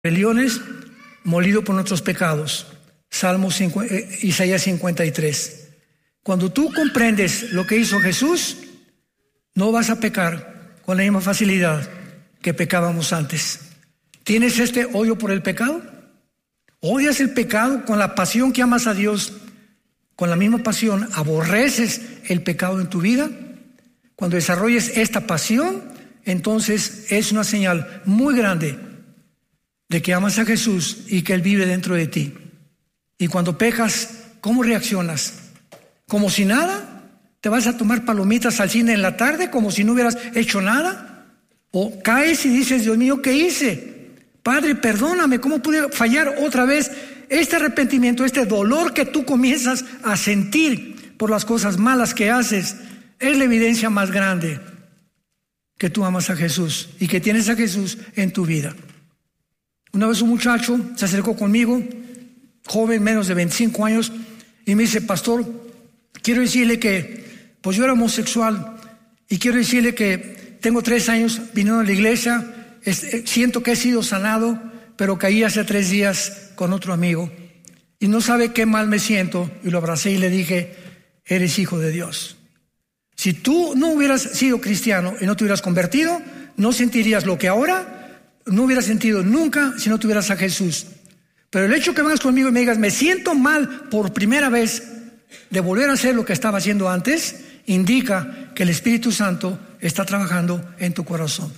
rebeliones, molido por nuestros pecados. Isaías 53. Cuando tú comprendes lo que hizo Jesús, no vas a pecar con la misma facilidad que pecábamos antes. ¿Tienes este odio por el pecado? ¿Odias el pecado con la pasión que amas a Dios? Con la misma pasión, ¿aborreces el pecado en tu vida? Cuando desarrolles esta pasión, entonces es una señal muy grande de que amas a Jesús y que Él vive dentro de ti. Y cuando pecas, ¿cómo reaccionas? ¿Como si nada? ¿Te vas a tomar palomitas al cine en la tarde como si no hubieras hecho nada? ¿O caes y dices, Dios mío, ¿qué hice? Padre, perdóname, ¿cómo pude fallar otra vez? Este arrepentimiento, este dolor que tú comienzas a sentir por las cosas malas que haces, es la evidencia más grande que tú amas a Jesús y que tienes a Jesús en tu vida. Una vez un muchacho se acercó conmigo, joven, menos de 25 años, y me dice, pastor, quiero decirle que, pues yo era homosexual, y quiero decirle que tengo 3 años viniendo a la iglesia, siento que he sido sanado, pero caí hace 3 días con otro amigo, y no sabe qué mal me siento, y lo abracé y le dije, eres hijo de Dios. Si tú no hubieras sido cristiano y no te hubieras convertido, no sentirías lo que ahora no hubieras sentido nunca si no tuvieras a Jesús. Pero el hecho que vengas conmigo y me digas, me siento mal por primera vez de volver a hacer lo que estaba haciendo antes, indica que el Espíritu Santo está trabajando en tu corazón.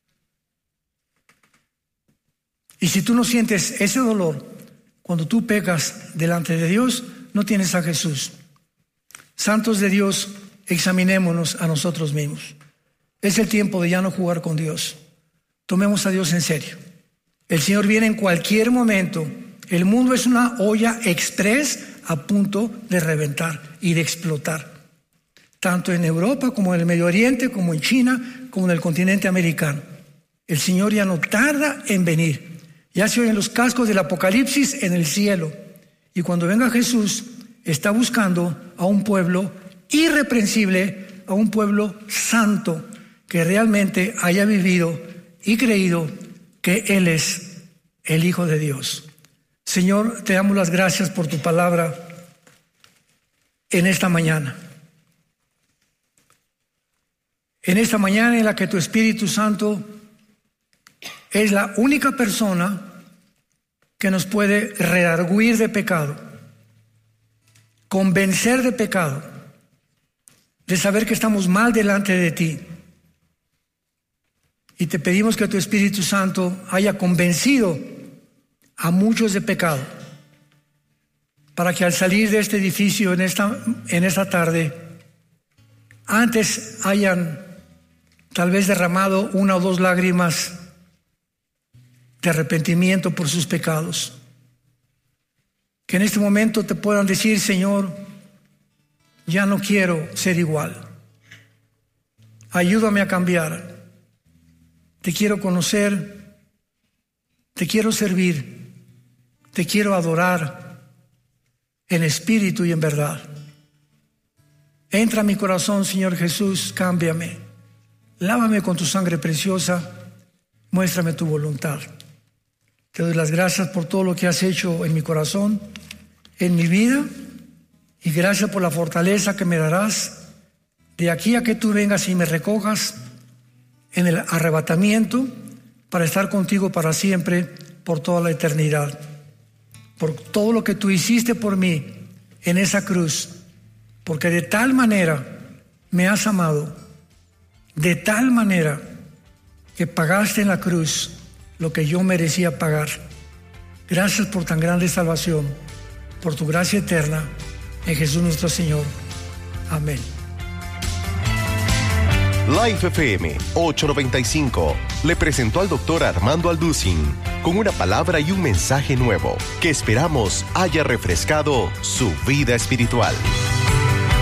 Y si tú no sientes ese dolor cuando tú pecas delante de Dios, no tienes a Jesús. Santos de Dios, examinémonos a nosotros mismos. Es el tiempo de ya no jugar con Dios. Tomemos a Dios en serio. El Señor viene en cualquier momento. El mundo es una olla express a punto de reventar y de explotar. Tanto en Europa como en el Medio Oriente, como en China, como en el continente americano. El Señor ya no tarda en venir. Ya se oyen los cascos del Apocalipsis en el cielo. Y cuando venga Jesús, está buscando a un pueblo irreprensible, a un pueblo santo, que realmente haya vivido y creído que Él es el Hijo de Dios. Señor, te damos las gracias por tu palabra en esta mañana. En esta mañana en la que tu Espíritu Santo es la única persona que nos puede redarguir de pecado, convencer de pecado, de saber que estamos mal delante de ti. Y te pedimos que tu Espíritu Santo haya convencido a muchos de pecado, para que al salir de este edificio en esta tarde, antes hayan tal vez derramado 1 o 2 lágrimas de arrepentimiento por sus pecados. Que en este momento te puedan decir, Señor, ya no quiero ser igual. Ayúdame a cambiar. Te quiero conocer, te quiero servir, te quiero adorar en espíritu y en verdad. Entra a mi corazón, Señor Jesús, cámbiame, lávame con tu sangre preciosa, muéstrame tu voluntad. Te doy las gracias por todo lo que has hecho en mi corazón, en mi vida, y gracias por la fortaleza que me darás de aquí a que tú vengas y me recojas en el arrebatamiento para estar contigo para siempre, por toda la eternidad. Por todo lo que tú hiciste por mí en esa cruz, porque de tal manera me has amado, de tal manera que pagaste en la cruz lo que yo merecía pagar. Gracias por tan grande salvación, por tu gracia eterna, en Jesús nuestro Señor. Amén. Life FM 895 le presentó al doctor Armando Alducin con una palabra y un mensaje nuevo que esperamos haya refrescado su vida espiritual.